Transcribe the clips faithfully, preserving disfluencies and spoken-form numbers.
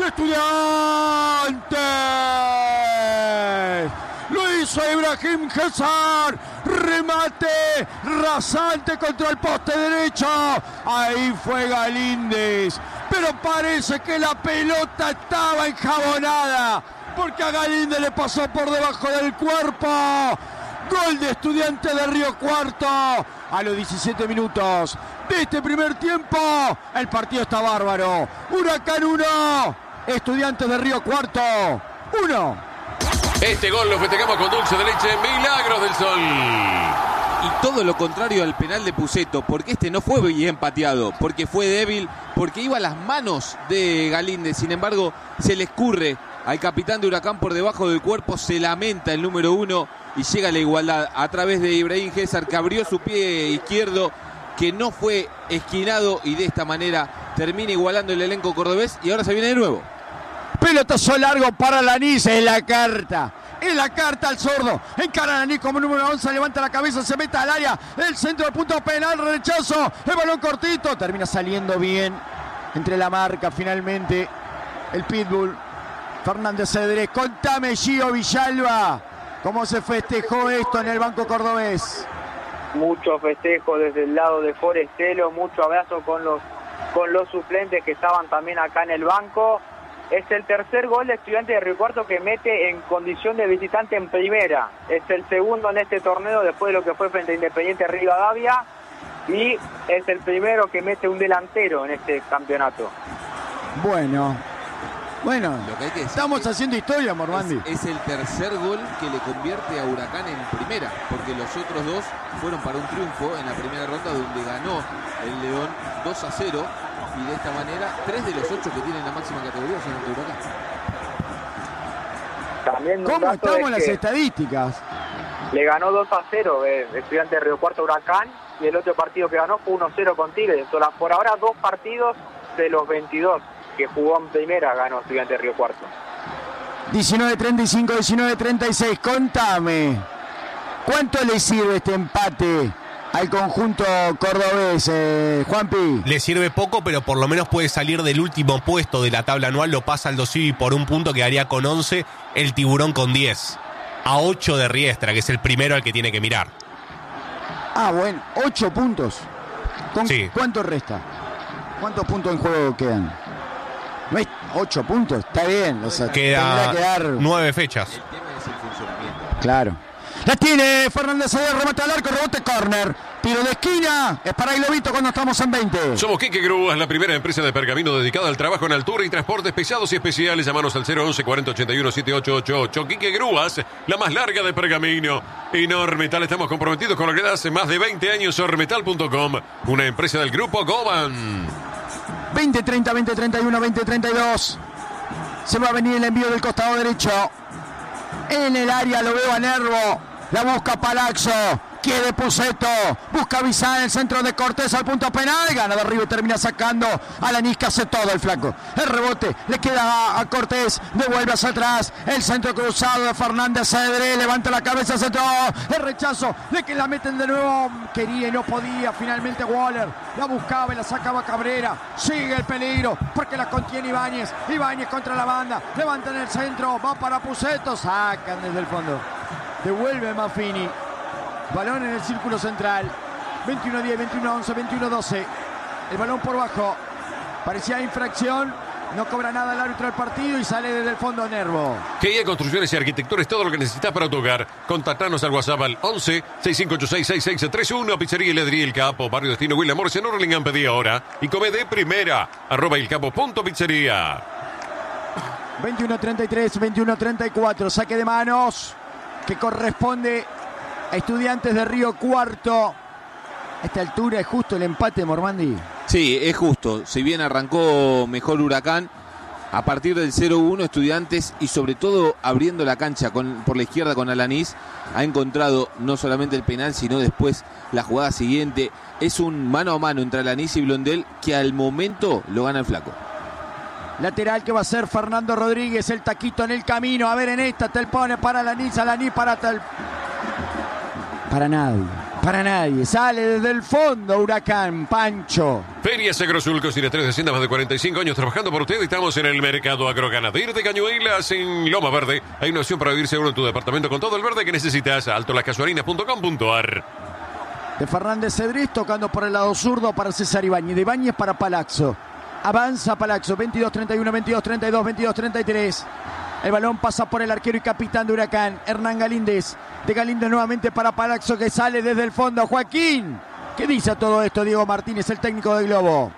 Estudiantes. Lo hizo Ibrahim César. Remate rasante contra el poste derecho. Ahí fue Galíndez. Pero parece que la pelota estaba enjabonada, porque a Galíndez le pasó por debajo del cuerpo. Gol de Estudiantes de Río Cuarto a los diecisiete minutos de este primer tiempo. El partido está bárbaro. Huracán uno, Estudiantes de Río Cuarto uno. Este gol lo festejamos con dulce de leche, Milagros del Sol. Y todo lo contrario al penal de Pusetto, porque este no fue bien pateado, porque fue débil, porque iba a las manos de Galíndez. Sin embargo, se le escurre al capitán de Huracán por debajo del cuerpo, se lamenta el número uno y llega a la igualdad a través de Ibrahim César, que abrió su pie izquierdo, que no fue esquinado, y de esta manera termina igualando el elenco cordobés. Y ahora se viene de nuevo. Pelotazo largo para Lanís, en la carta. En la carta al zurdo. Encara a Lanís como número once. Levanta la cabeza, se mete al área. El centro del punto penal, rechazo. El balón cortito. Termina saliendo bien. Entre la marca finalmente. El pitbull. Fernández Cedrés. Contame, Gio Villalba, ¿cómo se festejó esto en el banco cordobés? Mucho festejo desde el lado de Forestelo. Mucho abrazo con los, con los suplentes que estaban también acá en el banco. Es el tercer gol de Estudiantes de Río Cuarto que mete en condición de visitante en primera. Es el segundo en este torneo después de lo que fue frente a Independiente Rivadavia. Y es el primero que mete un delantero en este campeonato. Bueno, bueno, Lo que hay que decir estamos es- haciendo historia, Mormandi. Es, es el tercer gol que le convierte a Huracán en primera, porque los otros dos fueron para un triunfo en la primera ronda, donde ganó el León dos a cero. Y de esta manera, tres de los ocho que tienen la máxima categoría son ante Huracán. También un ¿Cómo dato estamos es en las que estadísticas? le ganó dos a cero eh, Estudiantes de Río Cuarto a Huracán, y el otro partido que ganó fue uno a cero con Tigre. Entonces, por ahora dos partidos de los veintidós que jugó en primera ganó Estudiantes de Río Cuarto. diecinueve treinta y cinco, diecinueve treinta y seis. Contame, ¿cuánto le sirve este empate al conjunto cordobés, eh, Juanpi? Le sirve poco, pero por lo menos puede salir del último puesto de la tabla anual. Lo pasa Aldo Civi por un punto, quedaría con once. El Tiburón con diez. A ocho de Riestra, que es el primero al que tiene que mirar. Ah, bueno, ocho puntos. ¿Con Sí. ¿Cuánto resta? ¿Cuántos puntos en juego quedan? No es ocho puntos, está bien. O sea, Queda tendrá que dar... nueve fechas. El tema es el funcionamiento. Claro. La tiene Fernández Cedrés, remate al arco, rebote, córner. Tiro de esquina, es para Globito cuando estamos en veinte. Somos Quique Grúas, la primera empresa de pergamino dedicada al trabajo en altura y transportes pesados y especiales. Llámanos al cero once cuarenta ochenta y uno setenta y ocho ochenta y ocho. Quique Grúas, la más larga de pergamino. Y Normetal, estamos comprometidos con lo que hace más de veinte años. Ormetal punto com, una empresa del grupo Goban. veinte treinta, veinte treinta y uno, veinte treinta y dos. Se va a venir el envío del costado derecho. En el área lo veo a Nervo. La busca Palazzo. Quiere Pusetto. Busca Bizá en el centro de Cortés al punto penal. Gana de arriba y termina sacando a Lanís, que hace todo el flaco. El rebote le queda a, a Cortés. Devuelve hacia atrás. El centro cruzado de Fernández Cedrés. Levanta la cabeza, centro. El rechazo de que la meten de nuevo. Quería y no podía. Finalmente Waller la buscaba y la sacaba Cabrera. Sigue el peligro porque la contiene Ibáñez. Ibáñez contra la banda. Levanta en el centro. Va para Pusetto. Sacan desde el fondo. Devuelve Maffini. Balón en el círculo central. veintiuno diez, veintiuno once, veintiuno doce. El balón por bajo. Parecía infracción. No cobra nada el árbitro del partido y sale desde el fondo Nervo. G I A Construcciones y Arquitectura es todo lo que necesitas para tu hogar. Contactanos al WhatsApp al once, sesenta y cinco ochenta y seis, sesenta y seis treinta y uno. Pizzería Ledri El Capo, Barrio Destino William Morrison, Orlingham, pedí ahora. Y come de primera. Arroba elcapo.pizzería. veintiuno treinta y tres, veintiuno treinta y cuatro. Saque de manos que corresponde a Estudiantes de Río Cuarto. A esta altura es justo el empate, Mormandi. Sí, es justo. Si bien arrancó mejor Huracán, a partir del cero uno Estudiantes, y sobre todo abriendo la cancha con, por la izquierda con Alanís, ha encontrado no solamente el penal, sino después la jugada siguiente. Es un mano a mano entre Alanís y Blondel que al momento lo gana el flaco. Lateral que va a ser Fernando Rodríguez, el taquito en el camino. A ver en esta, Tel pone para Alanís, Alanís para Tel. Para nadie. Para nadie. Sale desde el fondo Huracán, Pancho. Ferias Agrosulcos tiene tres haciendas, más de cuarenta y cinco años trabajando por usted. Estamos en el mercado agroganadero de Cañuelas, en Loma Verde. Hay una opción para vivir seguro en tu departamento con todo el verde que necesitas. alto las casuarinas punto com punto ar. De Fernández Cedrés tocando por el lado zurdo para César Ibáñez. De Ibáñez para Palazzo. Avanza Palazzo. veintidós treinta y uno, veintidós treinta y dos, veintidós treinta y tres. El balón pasa por el arquero y capitán de Huracán, Hernán Galíndez. De Galíndez nuevamente para Palazzo, que sale desde el fondo. Joaquín, ¿qué dice todo esto Diego Martínez, el técnico del Globo?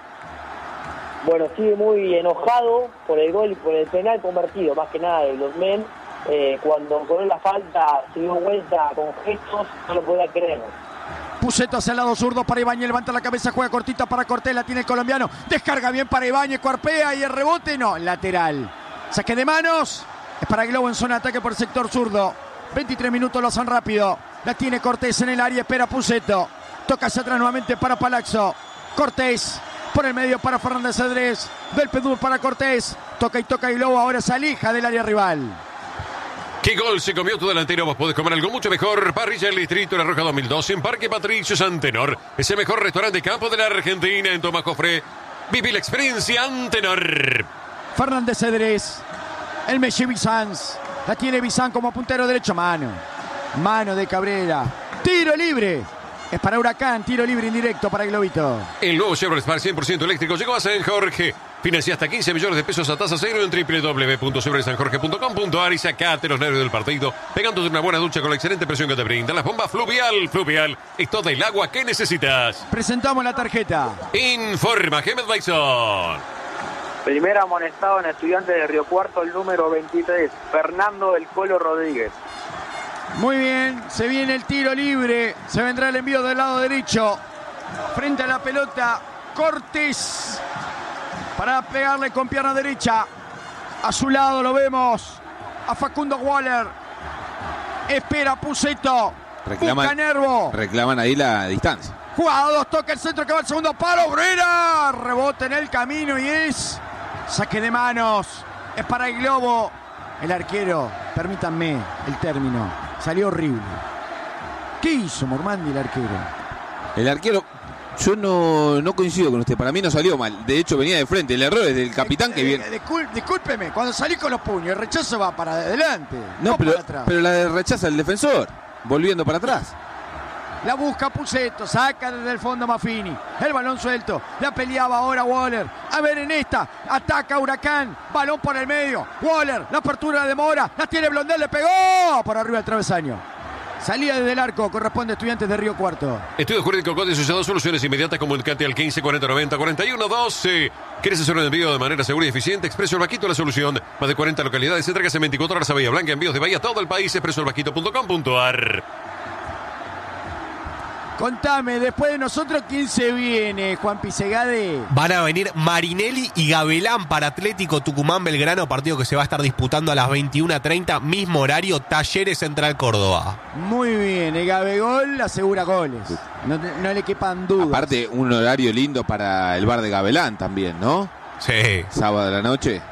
Bueno, sigue muy enojado por el gol y por el penal convertido, más que nada de los men. Eh, cuando con la falta se dio vuelta con gestos, no lo podía creer. Puceto hacia el lado zurdo para Ibáñez, levanta la cabeza, juega cortita para Cortés, la tiene el colombiano. Descarga bien para Ibáñez, cuarpea y el rebote no, lateral. Saque de manos, es para Globo en zona de ataque por el sector zurdo. veintitrés minutos, lo hacen rápido. La tiene Cortés en el área, espera Puceto. Toca hacia atrás nuevamente para Palazzo. Cortés, por el medio para Fernández Cedrés. Del Pedú para Cortés. Toca y toca y Globo ahora se aleja del área rival. ¿Qué gol se comió tu delantero? Vos podés comer algo mucho mejor. Parrilla El Distrito, La Roja dos mil doce, en Parque Patricio Antenor. Es el mejor restaurante de campo de la Argentina, en Tomás Jofré. Viví la experiencia Antenor. Fernández Cedrés, el Messi Bizanz, la tiene Bizanz como puntero derecho, mano, mano de Cabrera, tiro libre, es para Huracán, tiro libre indirecto para Globito. El nuevo Chevrolet Spark cien por ciento eléctrico llegó a San Jorge, financia hasta quince millones de pesos a tasa cero en doble u doble u doble u punto chevrolet san jorge punto com punto ar y sacate los nervios del partido, pegándote una buena ducha con la excelente presión que te brinda las bombas Fluvial. Fluvial es todo el agua que necesitas. Presentamos la tarjeta. Informa Gemet Bison. Primer amonestado en Estudiantes de Río Cuarto, el número veintitrés, Fernando del Colo Rodríguez. Muy bien, se viene el tiro libre, se vendrá el envío del lado derecho. Frente a la pelota, Cortés, para pegarle con pierna derecha. A su lado lo vemos, a Facundo Waller. Espera Puceto, reclaman, busca Nervo. Reclaman ahí la distancia. Jugados, toca el centro que va al segundo palo, Brera, rebote en el camino y es saque de manos, es para el Globo. El arquero, permítanme el término, salió horrible. ¿Qué hizo Mormandi el arquero? El arquero, yo no, no coincido con usted, para mí no salió mal, de hecho venía de frente, el error es del capitán eh, que viene. Eh, discul- discúlpeme, cuando salí con los puños, el rechazo va para adelante, No, no pero, para atrás. pero la de rechaza el defensor, volviendo para atrás. La busca Puceto, saca desde el fondo Maffini. El balón suelto, la peleaba ahora Waller. A ver en esta, ataca Huracán. Balón por el medio. Waller, la apertura de Mora. La tiene Blondel, le pegó por arriba del travesaño. Salida desde el arco, corresponde a Estudiantes de Río Cuarto. Estudio Jurídico Código Asociado, soluciones inmediatas, comunicate al quince cuarenta noventa cuarenta y uno doce. ¿Quieres hacer un envío de manera segura y eficiente? Expreso El Vaquito, la solución. Más de cuarenta localidades, entregas en veinticuatro horas a Bahía Blanca, envíos de Bahía a todo el país. expreso el vaquito punto com punto ar. Contame, después de nosotros, ¿quién se viene, Juan Pisegade? Van a venir Marinelli y Gabelán para Atlético Tucumán Belgrano, partido que se va a estar disputando a las veintiuna treinta, mismo horario, Talleres Central Córdoba. Muy bien, el Gabegol asegura goles. No, no le quepan dudas. Aparte, un horario lindo para el bar de Gabelán también, ¿no? Sí. Sábado de la noche.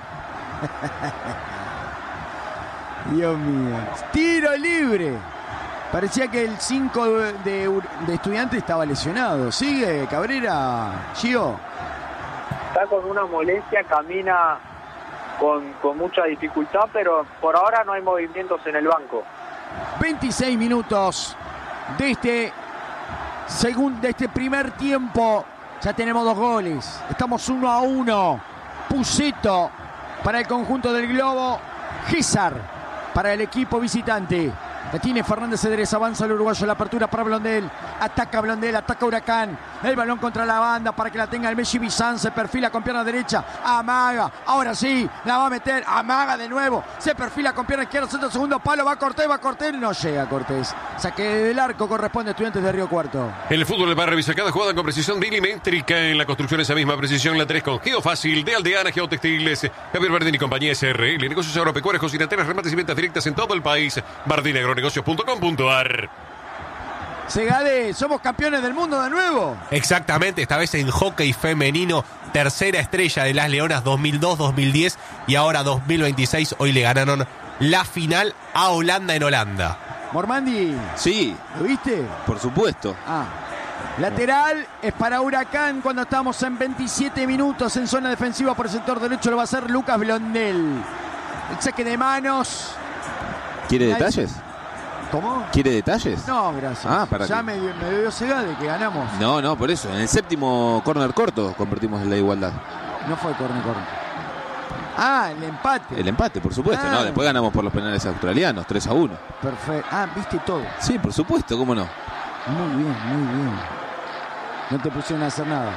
Dios mío. Tiro libre. Parecía que el cinco de, de, de Estudiantes estaba lesionado. ¿Sigue Cabrera, Gio? Está con una molestia, camina con, con mucha dificultad, pero por ahora no hay movimientos en el banco. veintiséis minutos de este, segun, de este primer tiempo. Ya tenemos dos goles. Estamos uno a uno. Puceto para el conjunto del Globo. Gésar para el equipo visitante. La tiene Fernández Cedrés, avanza el uruguayo, la apertura para Blondel, ataca Blondel, ataca Huracán, el balón contra la banda para que la tenga el Messi Bizanz, se perfila con pierna derecha, amaga, ahora sí, la va a meter, amaga de nuevo, se perfila con pierna izquierda, centro segundo palo, va Cortés, va Cortés, no llega Cortés, saque del arco, corresponde a Estudiantes de Río Cuarto. En el fútbol va a revisar cada jugada con precisión milimétrica, en la construcción esa misma precisión, la tres con Geofácil, de Aldeana, Geotextiles, Javier Bardini y compañía S R L, negocios agropecuarios, cocinateras, remates y ventas directas en todo el país, Bardini Agronegocios punto com punto ar. Segade, somos campeones del mundo de nuevo. Exactamente, esta vez en hockey femenino, tercera estrella de las Leonas dos mil dos dos mil diez y ahora dos mil veintiséis. Hoy le ganaron la final a Holanda en Holanda. Mormandi, Sí, ¿lo viste? por supuesto. Ah. Lateral es para Huracán cuando estamos en veintisiete minutos en zona defensiva por el sector derecho. Lo va a hacer Lucas Blondel. El saque de manos. ¿Quiere Ahí- detalles? ¿Cómo? ¿Quiere detalles? No, gracias. Ah, ¿para ya qué? me, dio- me dio cegada de que ganamos. No, no, por eso. En el séptimo córner corto convertimos en la igualdad. No fue corner, corner. Ah, el empate. El empate, por supuesto. Ah. No, después ganamos por los penales australianos, tres a uno. Perfecto. Ah, viste todo. Sí, por supuesto, ¿cómo no? Muy bien, muy bien. No te pusieron a hacer nada.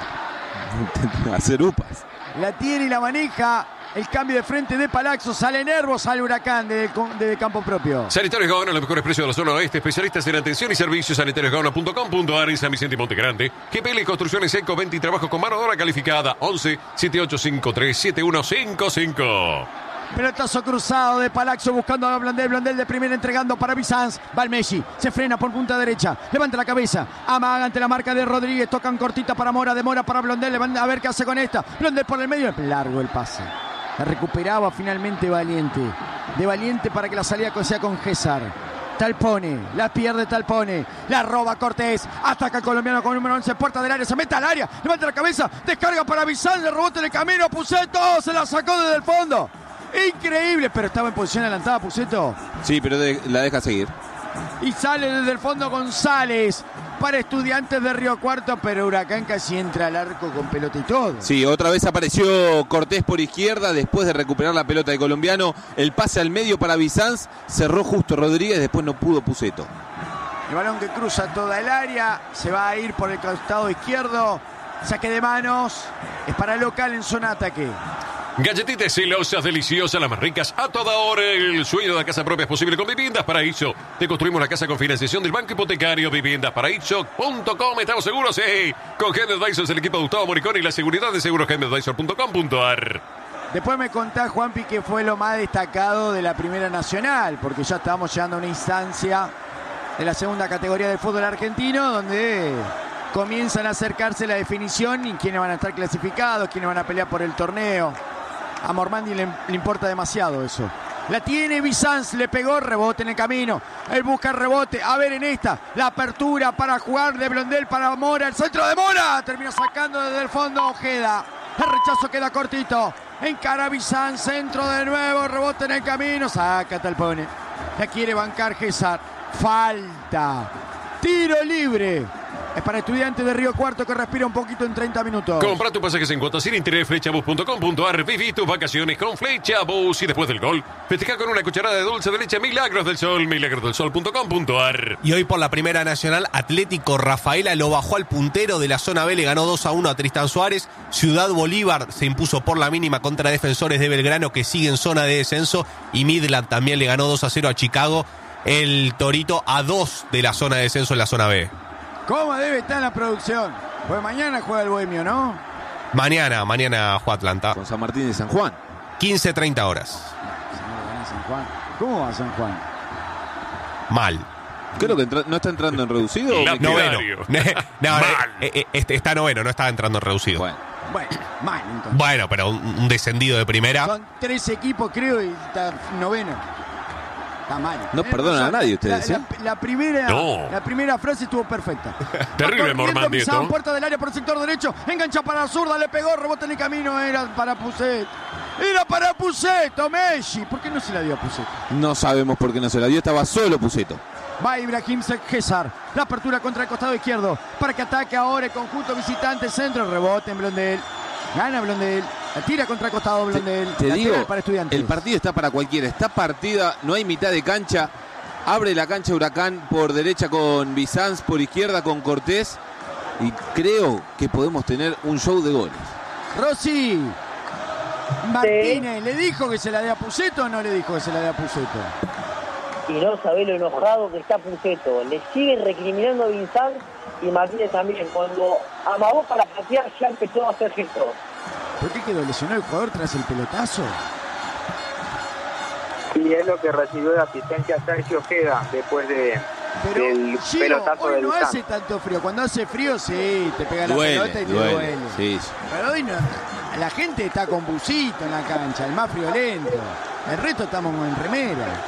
Hacer upas. La tiene y la maneja. El cambio de frente de Palazzo. Sale Nervo, sale Huracán de, de campo propio. Sanitarios Gaona, los mejores precios de la zona oeste. Especialistas en atención y servicios. sanitarios gaona punto com punto a r en San Vicente y Monte Grande. G P L Construcciones Eco, venta y trabajo con mano de obra calificada. once, setenta y ocho cincuenta y tres, setenta y uno cincuenta y cinco. Pelotazo cruzado de Palazzo buscando a Blondel. Blondel de primera entregando para Bizanz. Va el Messi. Se frena por punta derecha. Levanta la cabeza. Amaga ante la marca de Rodríguez. Tocan cortita para Mora. De Mora para Blondel. Levanta a ver qué hace con esta. Blondel por el medio. Largo el pase. La recuperaba finalmente Valiente. De Valiente para que la salida sea con César. Talpone, la pierde Talpone, la roba Cortés, ataca el colombiano con número once, puerta del área, se mete al área, levanta la cabeza, descarga para Bizanz, le rebote en el camino, Puceto, se la sacó desde el fondo. Increíble, pero estaba en posición adelantada Puceto. Sí, pero de- la deja seguir. Y sale desde el fondo González para Estudiantes de Río Cuarto, pero Huracán casi entra al arco con pelota y todo. Sí, otra vez apareció Cortés por izquierda después de recuperar la pelota de colombiano. El pase al medio para Bizanz, cerró justo Rodríguez, después no pudo Puceto. El balón que cruza toda el área, se va a ir por el costado izquierdo, saque de manos, es para el local en zona ataque. Galletitas celosas, deliciosas, las más ricas a toda hora. El sueño de la casa propia es posible con Viviendas Paraíso. Te construimos la casa con financiación del Banco Hipotecario. Viviendas Paraíso punto com. ¿Estamos seguros? Sí. Con Henry Advisors, el equipo de Gustavo Moricón y la seguridad de seguros henry advisor punto com punto a r. Después me contás, Juanpi, que fue lo más destacado de la Primera Nacional, porque ya estábamos llegando a una instancia de la segunda categoría del fútbol argentino, donde comienzan a acercarse la definición y quiénes van a estar clasificados, quiénes van a pelear por el torneo. A Mormandi le, le importa demasiado eso. La tiene Bizanz, le pegó, rebote en el camino. Él busca el rebote. A ver en esta, la apertura para jugar de Blondel para Mora. El centro de Mora. Termina sacando desde el fondo Ojeda. El rechazo queda cortito. Encara Bizanz, centro de nuevo, rebote en el camino. Saca Talpone. La quiere bancar César. Falta. Tiro libre. Es para Estudiantes de Río Cuarto que respira un poquito en treinta minutos. Compra tu pasaje sin cuotas sin interés, flechabus punto com punto a r. Viví tus vacaciones con Flechabus. Y después del gol, festeja con una cucharada de dulce de leche Milagros del Sol, milagros del sol punto com punto a r. Y hoy por la Primera Nacional, Atlético Rafaela lo bajó al puntero de la zona B, le ganó dos a uno a Tristán Suárez. Ciudad Bolívar se impuso por la mínima contra Defensores de Belgrano, que sigue en zona de descenso. Y Midland también le ganó dos a cero a Chicago. El Torito a dos de la zona de descenso en la zona B. ¿Cómo debe estar la producción? Pues mañana juega el Bohemio, ¿no? Mañana, mañana juega Atlanta. Con San Martín de San Juan. quince treinta horas. Señor, gana San Juan. ¿Cómo va San Juan? Mal. Creo que entra- no está entrando en reducido. ¿o La- me equivoco? Noveno. Noveno. No, Mal. eh, eh, este está noveno, no estaba entrando en reducido. Bueno, Bueno, mal entonces. Bueno, pero un, un descendido de primera. Son tres equipos, creo, y está noveno. Está mal. No perdonan a nadie ustedes, La, ¿eh? la- la primera, No. la primera frase estuvo perfecta. Terrible, Va corriendo Mormandi, Bizanz, esto. puerta del área por el sector derecho. Engancha para la zurda, le pegó, rebote en el camino. Era para Pucet. Era para Puceto, Messi. ¿Por qué no se la dio a Pucet? no sabemos por qué no se la dio. Estaba solo Puceto. Va Ibrahim César. La apertura contra el costado izquierdo. Para que ataque ahora el conjunto visitante. Centro, rebote en Blondel. Gana Blondel. La tira contra el costado Blondel. Te La digo, tira para Estudiantes. el partido está para cualquiera. Está partida, no hay mitad de cancha. Abre la cancha Huracán por derecha con Bizanz, por izquierda con Cortés. Y creo que podemos tener un show de goles. Rossi. Martínez, ¿le dijo que se la dé a Puceto o no le dijo que se la dé a Puceto? Y no sabés lo enojado que está Puceto. Le siguen recriminando a Bizanz y Martínez también. Cuando amagó para patear ya empezó a hacer gestos. ¿Por qué quedó lesionado el jugador tras el pelotazo? Y es lo que recibió de asistencia Sergio Ojeda después de, Pero del Giro, pelotazo hoy del no Bizanz. hace tanto frío. Cuando hace frío, sí, te pega la Duele, pelota y te duele. duele. Sí, sí. Pero hoy no, la gente está con busito en la cancha, el más friolento. El resto estamos en remera.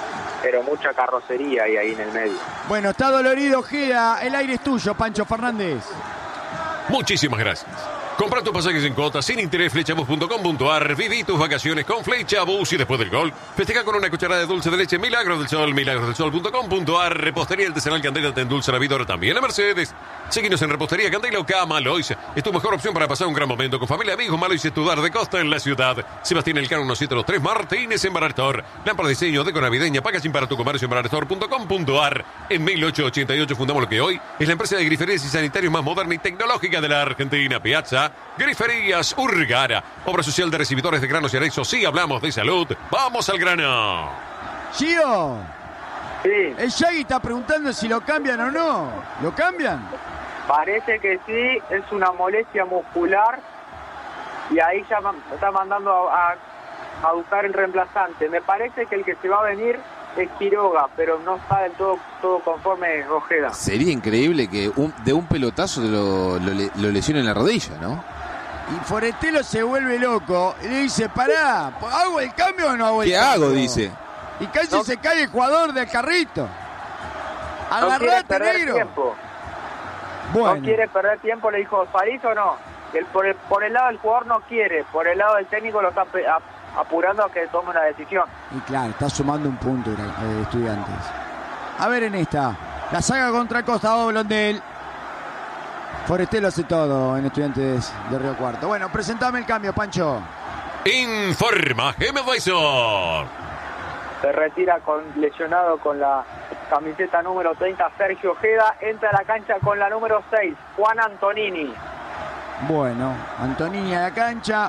pero mucha carrocería hay ahí en el medio. Bueno, está dolorido Ojeda, el aire es tuyo, Pancho Fernández. Muchísimas gracias. Compra tus pasajes en cuotas sin interés, flechabus punto com punto ar. Viví tus vacaciones con Flechabus y después del gol festeja con una cucharada de dulce de leche Milagros del Sol, milagros del sol punto com punto ar. Repostería Artesanal Candela te endulza la vida, ahora también a Mercedes. Seguinos en Repostería Candela o Cama Lois. Es tu mejor opción para pasar un gran momento con familia, amigos. Malois Estudar de Costa en la ciudad. Sebastián Elcano mil setecientos tres Martínez en Barastor. Lámpara de diseño deco navideña, packaging para tu comercio en barastor punto com punto ar. En mil ochocientos ochenta y ocho fundamos lo que hoy es la empresa de griferías y sanitarios más moderna y tecnológica de la Argentina. Piazza Griferías Urgara, obra social de recibidores de granos y anexos. Sí, hablamos de salud. Vamos al grano. Gio, Sí, el Shaggy está preguntando si lo cambian o no. ¿Lo cambian? parece que sí, es una molestia muscular y ahí ya ma- está mandando a, a, a buscar el reemplazante. Me parece que el que se va a venir es Quiroga, pero no está del todo, todo conforme Ojeda. Sería increíble que un- de un pelotazo lo, lo, le- lo lesione en la rodilla, ¿no? Y Forestelo se vuelve loco y le dice, pará, ¿hago el cambio o no hago el ¿Qué cambio? hago? Dice. Y casi No. se cae el jugador del carrito. No quiere Agarrate, perder negro. tiempo. Bueno, No quiere perder tiempo, le dijo, ¿salís o no? El, por, el, por el lado del jugador no quiere, por el lado del técnico lo está pe- a- apurando a que tome una decisión. y claro, está sumando un punto eh, Estudiantes. A ver en esta. La saga contra el costado Blondel. Forestelo hace todo en Estudiantes de Río Cuarto. Bueno, presentame el cambio, Pancho. Informa G M Advisor. Se retira con lesionado con la camiseta número treinta Sergio Ojeda, entra a la cancha con la número seis Juan Antonini. Bueno, Antonini a la cancha.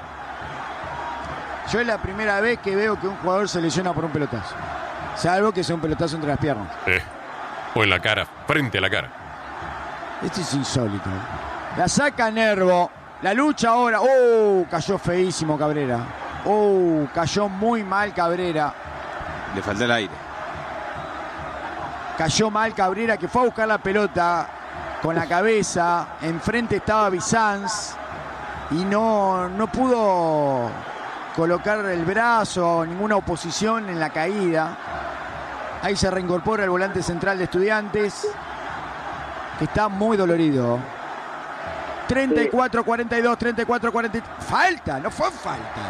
Yo es la primera vez que veo que un jugador se lesiona por un pelotazo. Salvo que sea un pelotazo entre las piernas. Eh, o en la cara, frente a la cara. Esto es insólito. La saca Nervo. La lucha ahora. ¡Oh! Cayó feísimo Cabrera. ¡Oh! Cayó muy mal Cabrera. Le falta el aire. Cayó mal Cabrera, que fue a buscar la pelota con la cabeza. Enfrente estaba Bizanz. Y no, no pudo colocar el brazo, ninguna oposición en la caída. Ahí se reincorpora el volante central de Estudiantes, que está muy dolorido. treinta y cuatro cuarenta y dos, treinta y cuatro cuarenta y tres. Falta, no fue falta.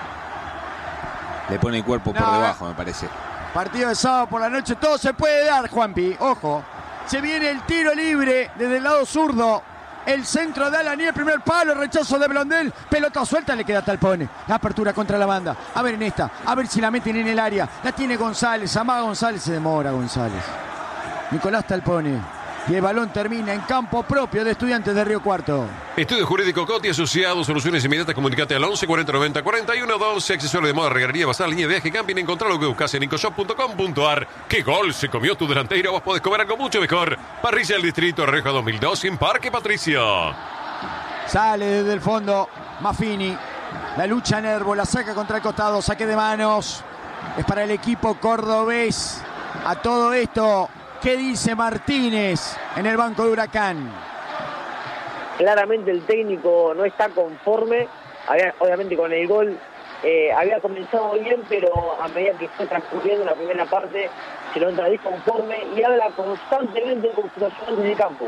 Le pone el cuerpo por No, debajo, me parece. Partido de sábado por la noche, todo se puede dar, Juanpi. Ojo, se viene el tiro libre desde el lado zurdo. El centro de Alaní, el primer palo, el rechazo de Blondel. Pelota suelta, le queda Talpone. La apertura contra la banda. A ver en esta, a ver si la meten en el área. La tiene González, amaga González, se demora González. Nicolás Talpone. Y el balón termina en campo propio de Estudiantes de Río Cuarto. Estudio Jurídico Coti Asociado, soluciones inmediatas, comunicate al once cuarenta noventa cuarenta y uno doce, accesorio de moda, regadería, bazar, línea de viaje, camping, encontrar lo que buscas en incoshop punto com punto ar. ¡Qué gol se comió tu delantero! Vos podés comer algo mucho mejor. Parrilla del Distrito, Reja dos mil dos, en Parque Patricio. Sale desde el fondo Maffini. La lucha Nervo, la saca contra el costado, saque de manos. Es para el equipo cordobés. A todo esto, ¿qué dice Martínez en el banco de Huracán? Claramente el técnico no está conforme, había, obviamente con el gol eh, había comenzado bien, pero a medida que fue transcurriendo la primera parte se lo entra disconforme y habla constantemente con situaciones de campo.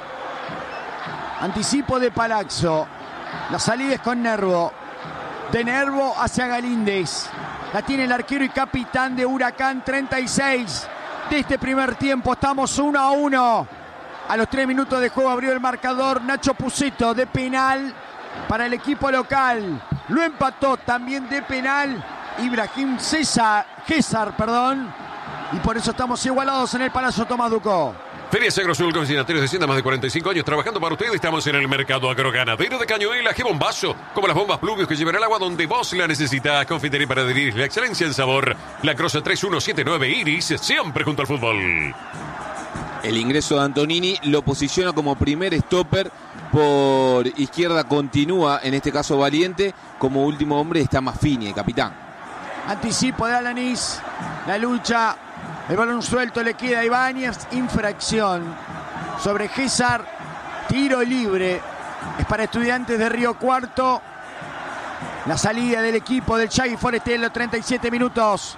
Anticipo de Palazzo. La salida es con Nervo. De Nervo hacia Galíndez. La tiene el arquero y capitán de Huracán, treinta y seis de este primer tiempo. Estamos uno a uno. A los tres minutos de juego abrió el marcador Nacho Pucito de penal para el equipo local. Lo empató también de penal Ibrahim César, César, perdón. Y por eso estamos igualados en el Palacio Tomás Ducó. Feria Agrosul, consignatarios de Hacienda, más de cuarenta y cinco años trabajando para ustedes. Estamos en el mercado agroganadero de Cañuelas. ¡Qué bombazo! Como las bombas pluvios que llevan el agua donde vos la necesitas. Confitería para adherir la excelencia en sabor. La Crosa tres uno siete nueve Iris, siempre junto al fútbol. El ingreso de Antonini lo posiciona como primer stopper. Por izquierda continúa, en este caso Valiente. Como último hombre está Maffini, el capitán. Anticipo de Alanís. La lucha. El balón suelto le queda a Ibáñez. Infracción sobre César. Tiro libre. Es para Estudiantes de Río Cuarto. La salida del equipo del Chagui Forestelo. treinta y siete minutos.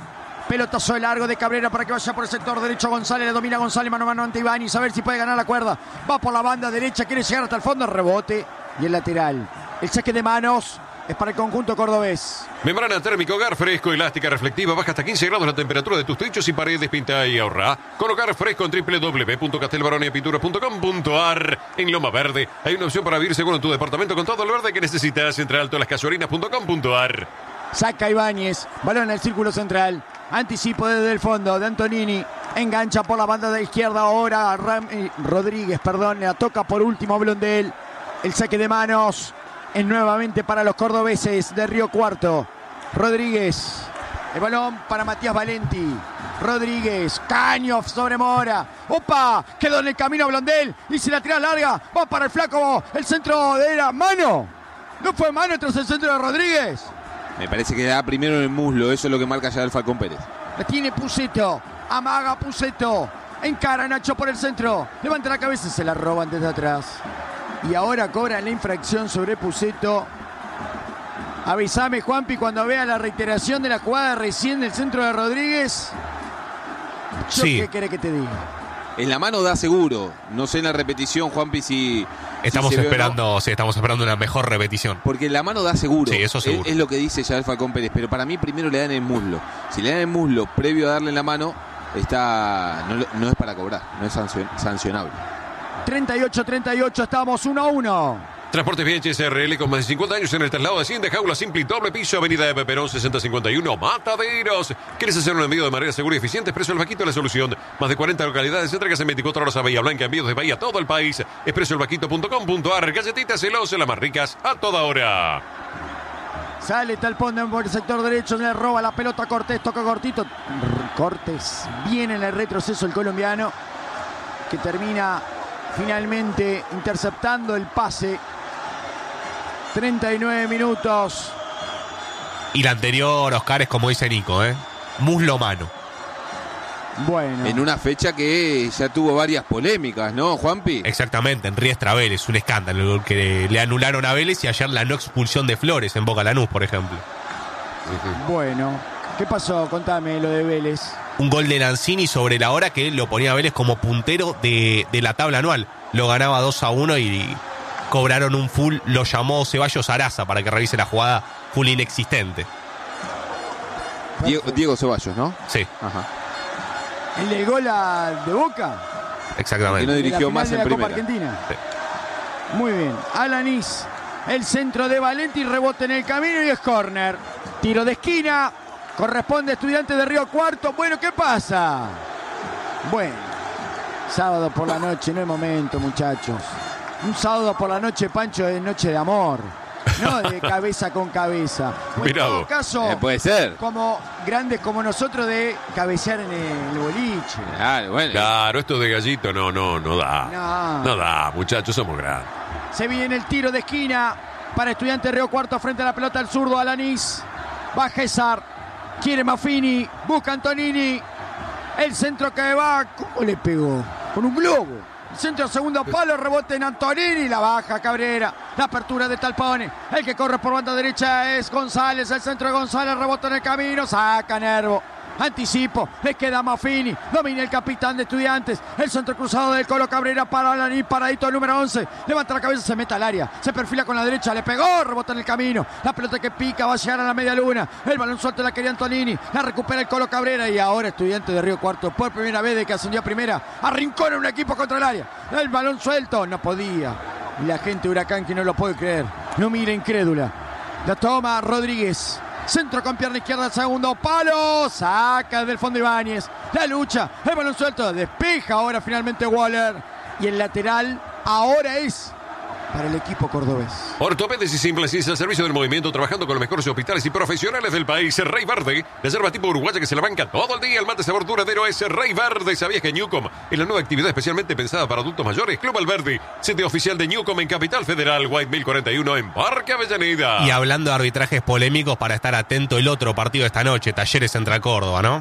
Pelotazo de largo de Cabrera para que vaya por el sector derecho. González, le domina González, mano a mano ante Ibáñez, a ver si puede ganar la cuerda. Va por la banda derecha, quiere llegar hasta el fondo, rebote y el lateral. El saque de manos es para el conjunto cordobés. Membrana térmica Hogar Fresco, elástica, reflectiva, baja hasta quince grados la temperatura de tus techos y paredes, pinta y ahorra. Con Hogar Fresco en doble u doble u doble u punto castelbaronia pintura punto com punto a r. En Loma Verde hay una opción para vivir seguro en tu departamento con todo el verde que necesitas. Entre alto las casuarinas punto com punto a r. Saca Ibáñez, balón en el círculo central. Anticipo desde el fondo de Antonini. Engancha por la banda de izquierda ahora Ram eh, Rodríguez, perdón, la toca por último Blondel. El saque de manos es nuevamente para los cordobeses de Río Cuarto. Rodríguez, el balón para Matías Valenti. Rodríguez, caño sobre Mora. ¡Opa! Quedó en el camino Blondel y si la tira larga, va para el flaco. El centro de la mano. ¿No fue mano tras el centro de Rodríguez? Me parece que da primero en el muslo, eso es lo que marca ya el Falcón Pérez. La tiene Puceto, amaga Puceto, encara Nacho por el centro, levanta la cabeza y se la roban desde atrás. Y ahora cobran la infracción sobre Puceto. Avísame, Juanpi, cuando vea la reiteración de la jugada recién del centro de Rodríguez. Yo Sí. ¿Qué querés que te diga? En la mano da seguro, no sé en la repetición, Juanpi, si... Estamos si se ve o esperando, no. sí, estamos esperando una mejor repetición. Porque en la mano da seguro. Sí, eso seguro. Es, es lo que dice ya el Falcón Pérez. Pero para mí primero le dan el muslo. Si le dan el muslo previo a darle en la mano, está no, no es para cobrar, no es sancion- sancionable. treinta y ocho treinta y ocho, estamos uno a uno. Transportes Bianchi R L con más de cincuenta años en el traslado de Hacienda, jaula simple y doble piso, avenida de Peperón sesenta cincuenta y uno, Mataderos. ¿Quieres hacer un envío de manera segura y eficiente? Expreso El Vaquito la solución. Más de cuarenta localidades, entregas en veinticuatro horas a Bahía Blanca, envíos de Bahía a todo el país. expreso el vaquito punto com punto a r. Galletitas Celoso, las más ricas a toda hora. Sale Talpón por el sector derecho, le roba la pelota a Cortés, toca cortito. Cortés, viene en el retroceso el colombiano, que termina finalmente interceptando el pase. treinta y nueve minutos. Y la anterior, Oscar, es como dice Nico, ¿eh? Muslo mano. Bueno. En una fecha que ya tuvo varias polémicas, ¿no, Juanpi? Exactamente, en Riestra Vélez, un escándalo que le anularon a Vélez y ayer la no expulsión de Flores en Boca Lanús, por ejemplo. Bueno, ¿qué pasó? Contame lo de Vélez. Un gol de Lanzini sobre la hora que lo ponía a Vélez como puntero de, de la tabla anual. Lo ganaba dos a uno y cobraron un full, lo llamó Ceballos Araza para que revise la jugada, full inexistente. Diego, Diego Ceballos, ¿no? Sí, Ajá. ¿El del gol a- de Boca? exactamente. Que no De la dirigió final más de en la Copa primera. Argentina. Sí. Muy bien. Alanis, el centro de Valenti, rebote en el camino y es córner. Tiro de esquina, corresponde a Estudiantes de Río Cuarto. Bueno, ¿qué pasa? Bueno, sábado por la noche, no es momento, muchachos. Un sábado por la noche, Pancho, es noche de amor. No de cabeza con cabeza. O en Mirá todo vos. caso, Eh, puede ser. como grandes como nosotros, de cabecear en el boliche. Claro, bueno. Claro, esto de gallito no, no, no da. No. No da, muchachos, somos grandes. Se viene el tiro de esquina para Estudiantes Río Cuarto frente a la pelota del zurdo Alanis. Va César, quiere Maffini, busca Antonini. El centro que va, ¿cómo le pegó? Con un globo. El centro segundo palo, rebote en Antonini, la baja Cabrera. La apertura de Talpone. El que corre por banda derecha es González. El centro de González, rebote en el camino, saca Nervo. Anticipo, le queda Maffini, domina el capitán de Estudiantes, el centro cruzado del Colo Cabrera para Alanis, paradito el número once, levanta la cabeza, se mete al área, se perfila con la derecha, le pegó, rebota en el camino, la pelota que pica va a llegar a la media luna, el balón suelto la quería Antonini, la recupera el Colo Cabrera y ahora Estudiantes de Río Cuarto, por primera vez de que ascendió a primera, arrincona un equipo contra el área, el balón suelto, no podía, y la gente de Huracán que no lo puede creer, no mira incrédula, la toma Rodríguez. Centro con pierna izquierda al segundo palo. Saca del fondo Ibáñez. La lucha. El balón suelto. Despeja ahora finalmente Waller. Y el lateral ahora es para el equipo cordobés. Ortopedes y Simplacis al servicio del movimiento, trabajando con los mejores hospitales y profesionales del país. Rey Verde, la yerba tipo uruguaya que se la banca todo el día. El mate sabor duradero es Rey Verde. ¿Sabías que Newcom es la nueva actividad especialmente pensada para adultos mayores? Club Alberdi, sede oficial de Newcom en Capital Federal, White mil cuarenta y uno en Parque Avellaneda. Y hablando de arbitrajes polémicos, para estar atento el otro partido de esta noche, Talleres Central Córdoba, ¿no?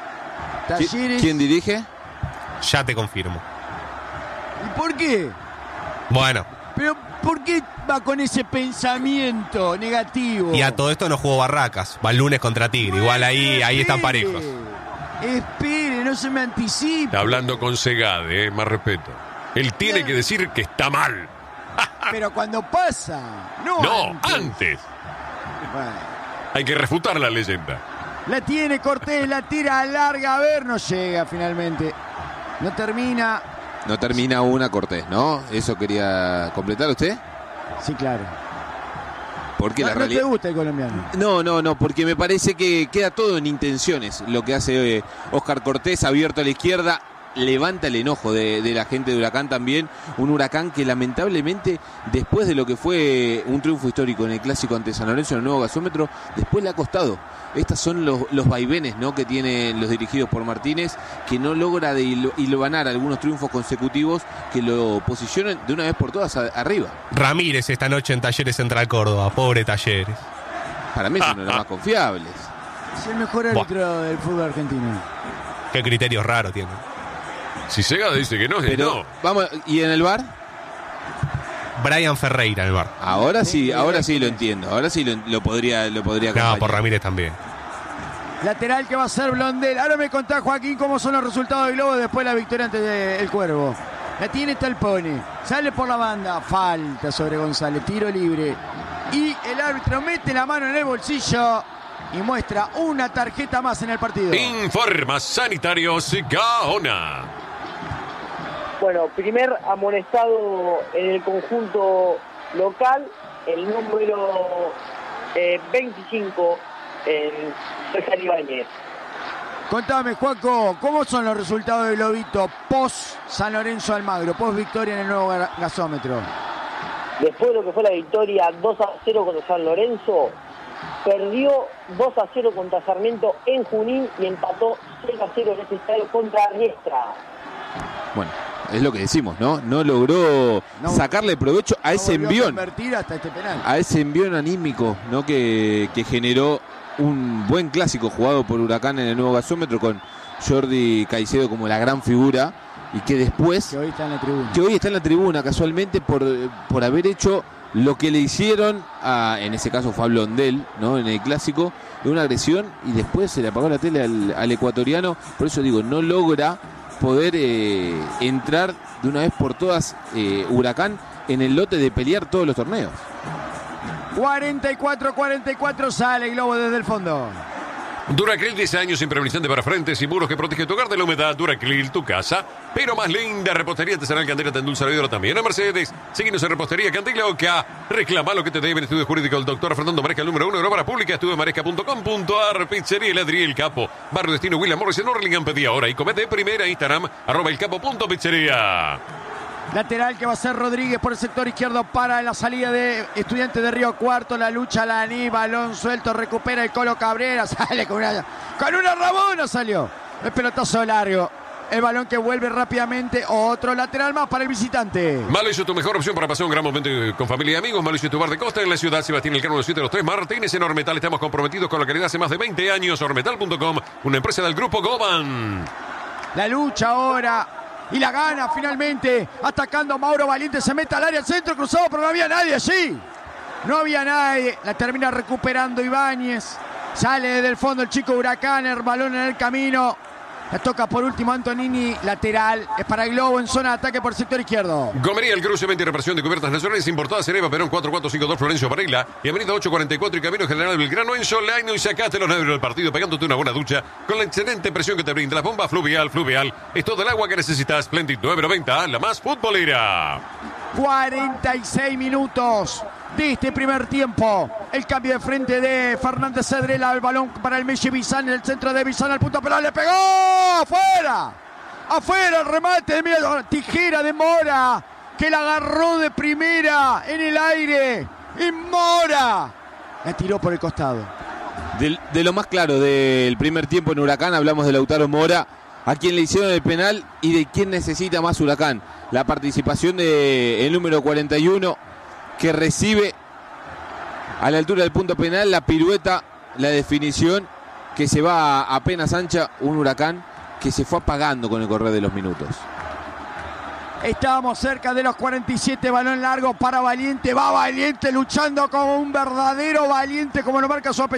¿Qui- Talleres. ¿Quién dirige? Ya te confirmo. ¿Y por qué? Bueno, Pero ¿Por qué va con ese pensamiento negativo? Y a todo esto no jugó Barracas. Va el lunes contra Tigre. Igual ahí, ahí están parejos. Espere, no se me anticipe. Está hablando con Segade, eh, más respeto. Él tiene que decir que está mal. Pero cuando pasa, no, No, antes. antes. Bueno, Hay que refutar la leyenda. la tiene Cortés, la tira larga, a ver, no llega finalmente. No termina. No termina una Cortés, ¿no? ¿Eso quería completar usted? Sí, claro. Porque No, la no realidad... te gusta el colombiano. No, no, no, porque me parece que queda todo en intenciones. Lo que hace eh, Oscar Cortés, abierto a la izquierda, levanta el enojo de, de la gente de Huracán también. Un Huracán que lamentablemente, después de lo que fue un triunfo histórico en el clásico ante San Lorenzo en el nuevo gasómetro, después le ha costado. Estos son los, los vaivenes, ¿no?, que tienen los dirigidos por Martínez, que no logra de hilo, hilvanar algunos triunfos consecutivos que lo posicionan de una vez por todas a, arriba. Ramírez esta noche en Talleres Central Córdoba. Pobre Talleres. Para mí es uno de los más confiables. Es el mejor árbitro del fútbol argentino. Qué criterios raros tiene. Si Segade dice que no, es Pero, no. vamos, ¿y en el V A R? Brian Ferreira en el bar. Ahora sí, Sí, ahora sí, sí lo sí. entiendo. Ahora sí lo, lo podría, lo podría No, acompañar. por Ramírez también. Lateral que va a ser Blondel. Ahora me contá, Joaquín, cómo son los resultados del Globo después de la victoria ante el Cuervo. La tiene Talpone. Sale por la banda. Falta sobre González. Tiro libre. Y el árbitro mete la mano en el bolsillo y muestra una tarjeta más en el partido. Informa Sanitarios Gaona. Bueno, primer amonestado en el conjunto local, el número eh, veinticinco, en César Ibáñez. Contame, Juaco, ¿cómo son los resultados del Globito post San Lorenzo Almagro, post victoria en el nuevo ga- gasómetro? Después de lo que fue la victoria dos a cero contra San Lorenzo, perdió dos a cero contra Sarmiento en Junín y empató seis a cero en este estadio contra Riestra. Bueno, es lo que decimos, ¿no? No logró No. sacarle provecho a No ese volvió a envión, convertir hasta este penal. a ese envión anímico, ¿no? Que, que generó un buen clásico jugado por Huracán en el nuevo gasómetro con Jordi Caicedo como la gran figura y que después, Que hoy está en la tribuna. que hoy está en la tribuna casualmente por, por haber hecho lo que le hicieron a, en ese caso fue a Blondel, ¿no? En el clásico, de una agresión y después se le apagó la tele al, al ecuatoriano. Por eso digo, no logra poder eh, entrar de una vez por todas eh, Huracán en el lote de pelear todos los torneos. cuarenta y cuatro cuarenta y cuatro sale el Globo desde el fondo. Duraclil, diez años impermeabilizante para frentes y muros que protege tu hogar de la humedad. Duraclil, tu casa, pero más linda. Repostería Artesanal Candela te endulza la vida también a Mercedes. Síguenos en Repostería Candela Oca. Reclama lo que te deben. Estudio jurídico del doctor Fernando Maresca, el número uno de obra pública. Estudio maresca punto com punto ar. Pizzería El Adri, El Capo. Barrio Destino William Morris en Orlingham. Pedí ahora y comete primera. Instagram, arroba el capo punto pizzería. Lateral que va a ser Rodríguez por el sector izquierdo para la salida de Estudiantes de Río Cuarto. La lucha la Aní, balón suelto, recupera el Colo Cabrera. Sale con una, con una rabona salió. El pelotazo largo. El balón que vuelve rápidamente. Otro lateral más para el visitante. Malicio, tu mejor opción para pasar un gran momento con familia y amigos. Malicio, tu bar de costa en la ciudad. Sebastián Elcano, los siete de los tres Martínez en Ormetal. Estamos comprometidos con la calidad hace más de veinte años. Ormetal punto com, una empresa del grupo Goban. La lucha ahora. Y la gana finalmente. Atacando a Mauro Valiente. Se mete al área, al centro cruzado, pero no había nadie allí. No había nadie. La termina recuperando Ibáñez. Sale desde el fondo el chico Huracán. El balón en el camino. La toca por último Antonini, lateral. Es para el Globo en zona de ataque por el sector izquierdo. Gomería El Cruce, venta y reparación de cubiertas nacionales importadas en Eva Perón cuatro cuatro cinco dos Florencio Varela y Avenida ocho cuarenta y cuatro y Camino General Belgrano en Solano y sacate los nervios del partido pegándote una buena ducha con la excelente presión que te brinda la bomba Fluvial. Fluvial es todo el agua que necesitas. Splendid nueve noventa, la más futbolera. cuarenta y seis minutos de este primer tiempo. El cambio de frente de Fernández Cedrela. El balón para el Messi Bizán en el centro de Bizán. Al punto penal le pegó. ¡Afuera! ¡Afuera! El remate de Mira, tijera de Mora. Que la agarró de primera en el aire. Y Mora la tiró por el costado. De, de lo más claro del primer tiempo en Huracán, hablamos de Lautaro Mora, a quien le hicieron el penal y de quién necesita más Huracán. La participación del número cuarenta y uno, que recibe a la altura del punto penal la pirueta, la definición, que se va apenas ancha. Un Huracán que se fue apagando con el correr de los minutos. Estábamos cerca de los cuarenta y siete, balón largo para Valiente. Va Valiente luchando como un verdadero valiente, como lo marca su apellido.